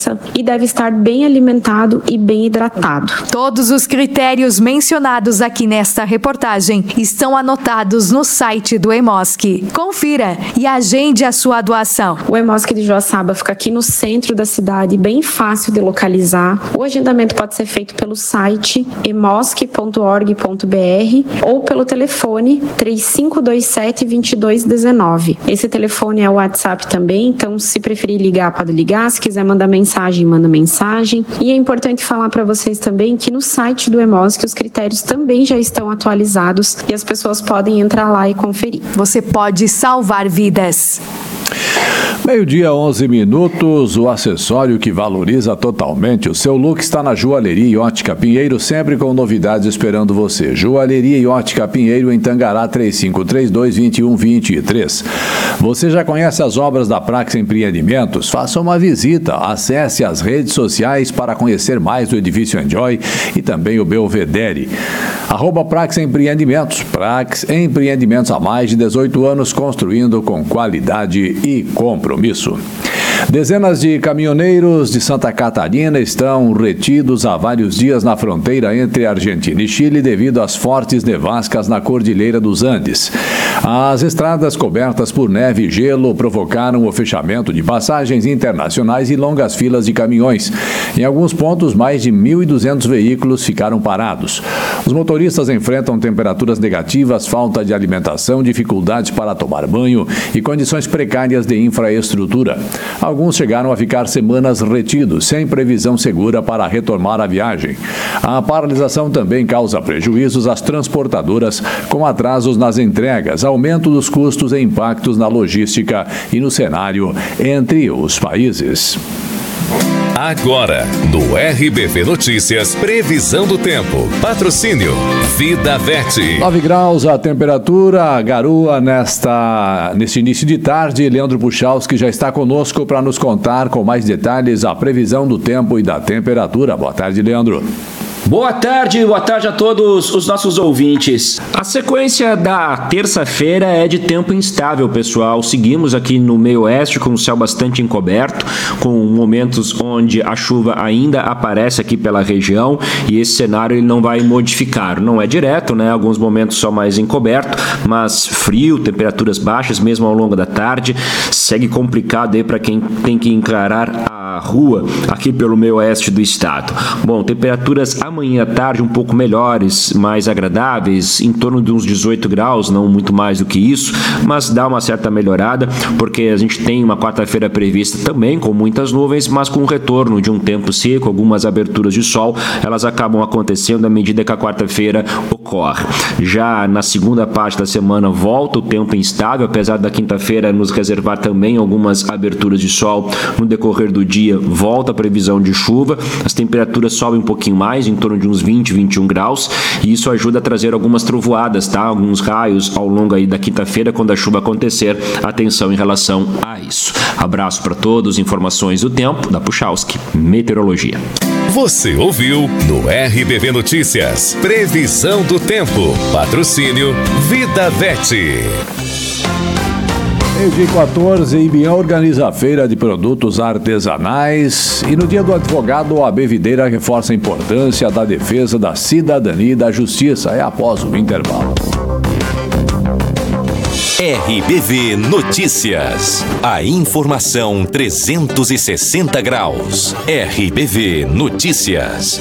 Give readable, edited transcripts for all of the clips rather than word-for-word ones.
e deve estar bem alimentado e bem hidratado. Todos os critérios mencionados aqui nesta reportagem estão anotados no site do EMOSC. Confira e agende a sua doação. O EMOSC de Joaçaba fica aqui no centro da cidade, bem fácil de localizar. O agendamento pode ser feito pelo site emosc.org.br ou pelo telefone 3527-2219. Esse telefone é o WhatsApp também, então se preferir ligar, pode ligar. Se quiser mandar mensagem, manda mensagem. E é importante falar para vocês também que no site do EMOSC os critérios também já estão atualizados e as pessoas podem entrar lá e conferir. Você pode salvar vidas. 12:11, o acessório que valoriza totalmente o seu look está na Joalheria e Ótica Pinheiro, sempre com novidades esperando você. Joalheria e Ótica Pinheiro em Tangará, 3532-2123. Você já conhece as obras da Prax Empreendimentos? Faça uma visita, acesse as redes sociais para conhecer mais do edifício Enjoy e também o Belvedere. @Prax Empreendimentos. Prax Empreendimentos há mais de 18 anos, construindo com qualidade e compromisso. Dezenas de caminhoneiros de Santa Catarina estão retidos há vários dias na fronteira entre Argentina e Chile devido às fortes nevascas na Cordilheira dos Andes. As estradas cobertas por neve e gelo provocaram o fechamento de passagens internacionais e longas filas de caminhões. Em alguns pontos, mais de 1.200 veículos ficaram parados. Os motoristas enfrentam temperaturas negativas, falta de alimentação, dificuldades para tomar banho e condições precárias de infraestrutura. Alguns chegaram a ficar semanas retidos, sem previsão segura para retomar a viagem. A paralisação também causa prejuízos às transportadoras, com atrasos nas entregas, aumento dos custos e impactos na logística e no cenário entre os países. Agora, no RBV Notícias, previsão do tempo. Patrocínio Vida Vete. 9 graus a temperatura, garoa neste início de tarde. Leandro Puchalski já está conosco para nos contar com mais detalhes a previsão do tempo e da temperatura. Boa tarde, Leandro. Boa tarde a todos os nossos ouvintes. A sequência da terça-feira é de tempo instável, pessoal. Seguimos aqui no meio oeste com o céu bastante encoberto, com momentos onde a chuva ainda aparece aqui pela região e esse cenário ele não vai modificar. Não é direto, né? Alguns momentos só mais encoberto, mas frio, temperaturas baixas mesmo ao longo da tarde. Segue complicado aí para quem tem que encarar a rua aqui pelo meio oeste do estado. Bom, temperaturas amanhã à tarde um pouco melhores, mais agradáveis, em torno de uns 18 graus, não muito mais do que isso, mas dá uma certa melhorada, porque a gente tem uma quarta-feira prevista também com muitas nuvens, mas com o retorno de um tempo seco, algumas aberturas de sol, elas acabam acontecendo à medida que a quarta-feira ocorre. Já na segunda parte da semana volta o tempo instável, apesar da quinta-feira nos reservar também algumas aberturas de sol no decorrer do dia, volta a previsão de chuva, as temperaturas sobem um pouquinho mais, em torno de uns 20, 21 graus, e isso ajuda a trazer algumas trovoadas, tá? Alguns raios ao longo aí da quinta-feira, quando a chuva acontecer, atenção em relação a isso. Abraço para todos, informações do tempo da Puchalski Meteorologia. Você ouviu no RBV Notícias, previsão do tempo, patrocínio Vida Vete. Dia 14, Ibiam organiza a feira de produtos artesanais e no dia do advogado, a OAB Videira reforça a importância da defesa da cidadania e da justiça. É após o intervalo. RBV Notícias. A informação 360 graus. RBV Notícias.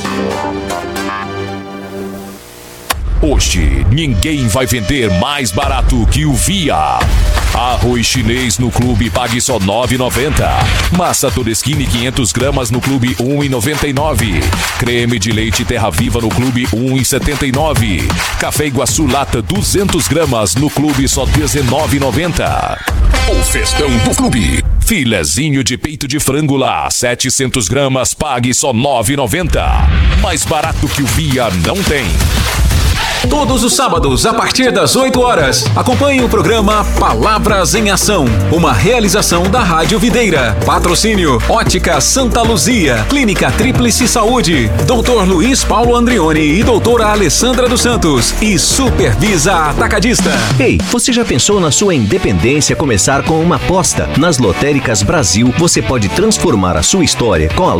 Hoje, ninguém vai vender mais barato que o Via. Arroz chinês no clube pague só R$ 9,90. Massa Todeschini 500 gramas no clube R$ 1,99. Creme de leite Terra Viva no clube R$ 1,79. Café Iguaçu lata 200 gramas no clube só R$ 19,90. O festão do clube. Filezinho de peito de frango lá, 700 gramas, pague só R$ 9,90. Mais barato que o Via não tem. Todos os sábados, a partir das 8 horas. Acompanhe o programa Palavras em Ação, uma realização da Rádio Videira. Patrocínio Ótica Santa Luzia, Clínica Tríplice Saúde, Dr. Luiz Paulo Andrioni e doutora Alessandra dos Santos e Supervisa Atacadista. Ei, você já pensou na sua independência começar com uma aposta? Nas Lotéricas Brasil, você pode transformar a sua história com a